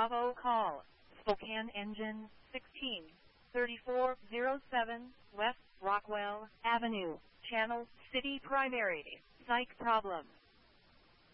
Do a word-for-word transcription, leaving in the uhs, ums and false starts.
Bravo call. Spokane engine sixteen thirty-four oh seven West Rockwell Avenue. Channel City Primary. Psych problem.